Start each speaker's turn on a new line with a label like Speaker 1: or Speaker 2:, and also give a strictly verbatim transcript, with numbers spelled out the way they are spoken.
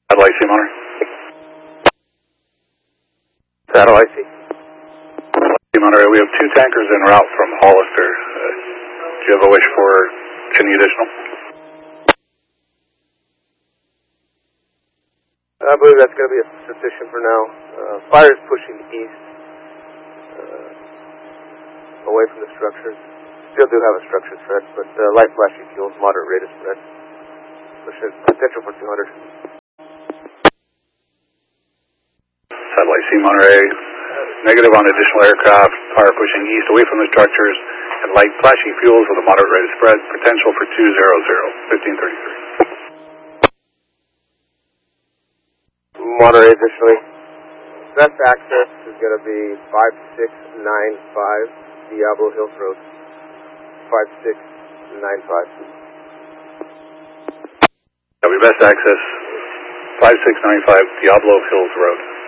Speaker 1: Satellite C Monterey.
Speaker 2: Satellite C.
Speaker 1: C Monterey, we have two tankers en route from Hollister. Uh, do you have a wish for any additional?
Speaker 2: I believe that's going to be sufficient for now. Uh, fire is pushing east, uh, away from the structures. Still do have a structure threat, but uh, light flashing fuels, moderate rate of spread. Pushing potential for two hundred.
Speaker 1: Satellite C Monterey, negative on additional aircraft, fire pushing east away from the structures, and light flashing fuels with a moderate rate of spread, potential for two hundred, fifteen thirty-three.
Speaker 2: Monterey additionally. Best access is going to be five six nine five Diablo Hills Road. five six nine five.
Speaker 1: That'll be best access, five six nine five Diablo Hills Road.